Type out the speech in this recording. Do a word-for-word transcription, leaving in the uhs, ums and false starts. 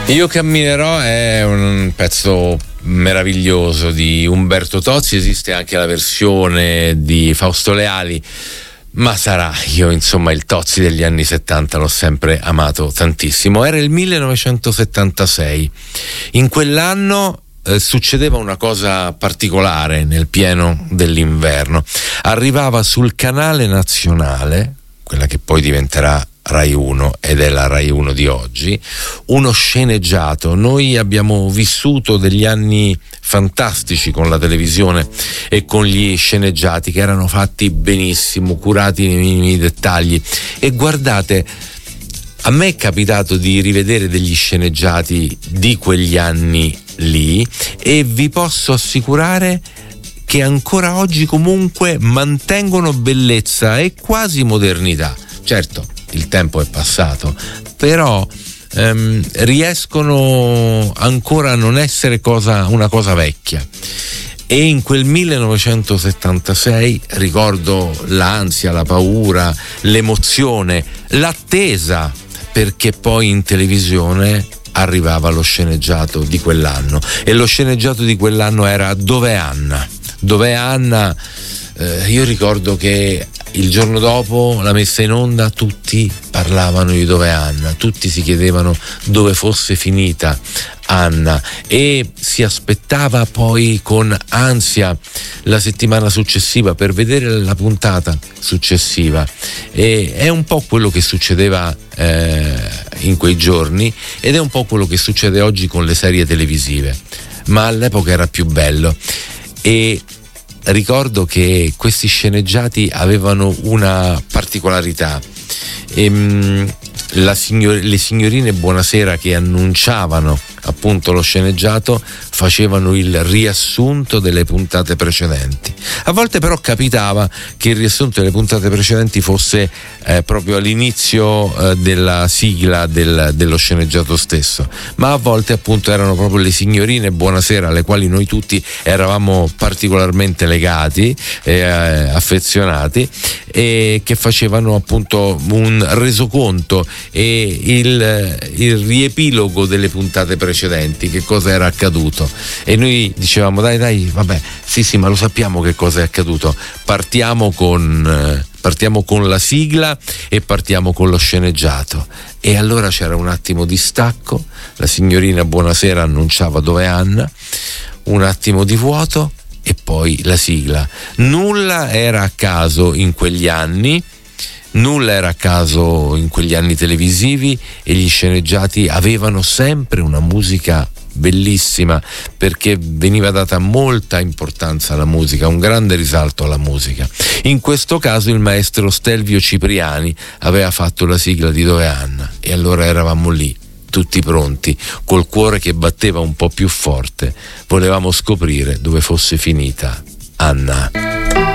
Io camminerò è un pezzo meraviglioso di Umberto Tozzi, esiste anche la versione di Fausto Leali, ma sarà, io insomma il Tozzi degli anni settanta l'ho sempre amato tantissimo. Era il millenovecentosettantasei, in quell'anno eh, succedeva una cosa particolare nel pieno dell'inverno. Arrivava sul canale nazionale, quella che poi diventerà Rai uno ed è la Rai uno di oggi, uno sceneggiato. Noi abbiamo vissuto degli anni fantastici con la televisione e con gli sceneggiati che erano fatti benissimo, curati nei minimi dettagli. E guardate, a me è capitato di rivedere degli sceneggiati di quegli anni lì e vi posso assicurare che ancora oggi comunque mantengono bellezza e quasi modernità. Certo, il tempo è passato, però ehm, riescono ancora a non essere cosa, una cosa vecchia. E in quel millenovecentosettantasei ricordo l'ansia, la paura, l'emozione, l'attesa, perché poi in televisione arrivava lo sceneggiato di quell'anno, e lo sceneggiato di quell'anno era Dov'è Anna? Dov'è Anna? Eh, io ricordo che il giorno dopo la messa in onda tutti parlavano di Dov'è Anna, tutti si chiedevano dove fosse finita Anna e si aspettava poi con ansia la settimana successiva per vedere la puntata successiva. E è un po' quello che succedeva eh, in quei giorni, ed è un po' quello che succede oggi con le serie televisive, ma all'epoca era più bello. E ricordo che questi sceneggiati avevano una particolarità. Ehm, la signor- le signorine Buonasera che annunciavano appunto lo sceneggiato facevano il riassunto delle puntate precedenti. A volte però capitava che il riassunto delle puntate precedenti fosse eh, proprio all'inizio eh, della sigla del, dello sceneggiato stesso, ma a volte appunto erano proprio le signorine Buonasera, alle quali noi tutti eravamo particolarmente legati e eh, affezionati, e che facevano appunto un resoconto e il, il riepilogo delle puntate precedenti, che cosa era accaduto. E noi dicevamo dai dai vabbè sì sì ma lo sappiamo che cosa è accaduto, partiamo con eh, partiamo con la sigla e partiamo con lo sceneggiato. E allora c'era un attimo di stacco, la signorina Buonasera annunciava Dov'è Anna, un attimo di vuoto e poi la sigla. Nulla era a caso in quegli anni, nulla era a caso in quegli anni televisivi, e gli sceneggiati avevano sempre una musica bellissima, perché veniva data molta importanza alla musica, un grande risalto alla musica. In questo caso il maestro Stelvio Cipriani aveva fatto la sigla di Dov'è Anna, e allora eravamo lì tutti pronti, col cuore che batteva un po' più forte, volevamo scoprire dove fosse finita Anna.